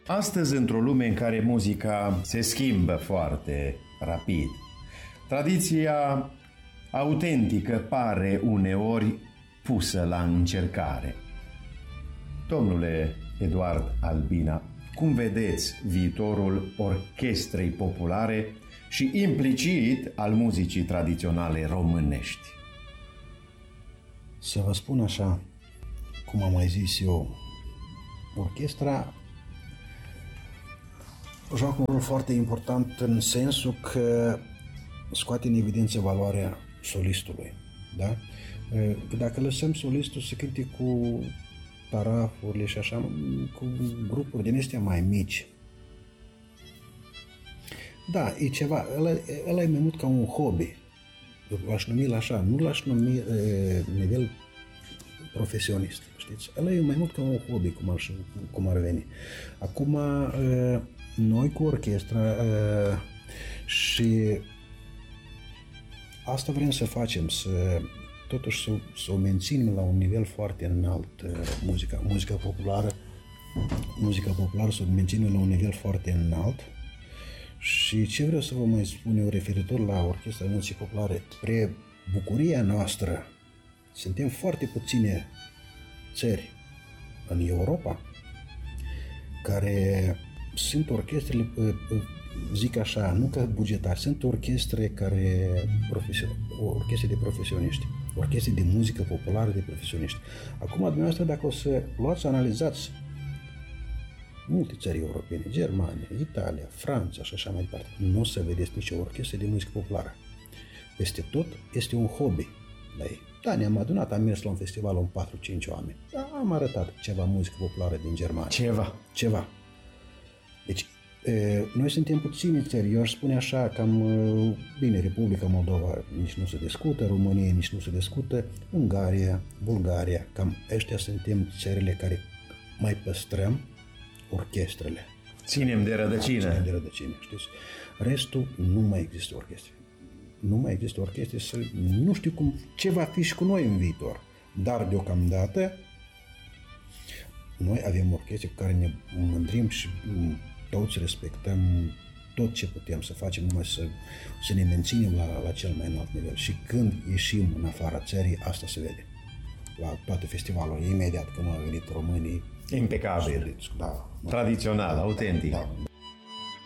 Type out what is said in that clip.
Astăzi, într-o lume în care muzica se schimbă foarte rapid, tradiția autentică pare uneori pusă la încercare. Domnule Eduard Albina, cum vedeți viitorul orchestrei populare și implicit al muzicii tradiționale românești? Să vă spun așa, cum am mai zis eu, orchestra joacă un rol foarte important în sensul că scoate în evidență valoarea solistului. Da? Dacă lăsăm solistul să cânte cu tarafurile și așa, cu grupuri din astea mai mici, da, e ceva, ăla e mai mult ca un hobby. L-aș numi așa, nu l-aș numi nivel profesionist, știți? Ăla e mai mult ca un hobby, cum ar veni. Acum, noi cu orchestra și asta vrem să facem, totuși să o menținem la un nivel foarte înalt, muzica populară să o menținem la un nivel foarte înalt. Și ce vreau să vă mai spun eu referitor la Orchestra Muzicii Populare, spre bucuria noastră, suntem foarte puține țări în Europa care sunt orchestrele, zic așa, nu ca bugetari, sunt orchestre orchestre de profesioniști, orchestre de muzică populară de profesioniști. Acum, dumneavoastră, dacă o să luați să analizați multe țări europene, Germania, Italia, Franța și așa mai departe, nu o să vedeți nicio orchestră de muzică populară. Peste tot este un hobby la ei. Da, ne-am adunat, am mers la un festival în 4-5 oameni. Da, am arătat ceva muzică populară din Germania. Ceva. Deci, noi suntem puțini țări, eu aș spune așa, cam, bine, Republica Moldova nici nu se discută, România nici nu se discută, Ungaria, Bulgaria, cam ăștia suntem țările care mai păstrăm orchestrele. Ținem de rădăcină. Ținem de rădăcină, știți? Restul nu mai există orchestre. Nu mai există orchestre, nu știu ce va fi și cu noi în viitor. Dar deocamdată noi avem orchestre cu care ne mândrim și toți respectăm tot ce putem să facem, numai să ne menținem la cel mai înalt nivel. Și când ieșim în afara țării, asta se vede. La toate festivalurile, imediat când au venit românii, impecabil, da, tradițional, autentic.